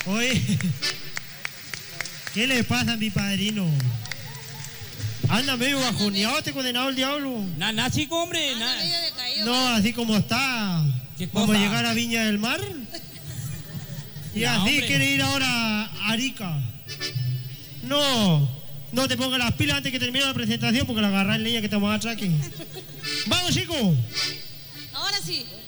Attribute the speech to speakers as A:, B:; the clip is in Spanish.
A: Oye, ¿qué le pasa a mi padrino? Anda medio bajoneado este condenado el diablo.
B: Nada, chico, hombre.
A: No, así como está.
B: ¿Qué
A: Vamos
B: cosa?
A: a llegar a Viña del Mar. Y
B: No,
A: así
B: hombre.
A: quiere ir ahora a Arica. No, no te pongas las pilas antes que termine la presentación porque la agarrás en leña que te vamos a atraque. ¡Vamos, chicos!
C: Ahora sí.